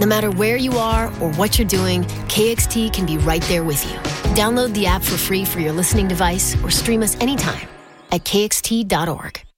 No matter where you are or what you're doing, KXT can be right there with you. Download the app for free for your listening device or stream us anytime at kxt.org.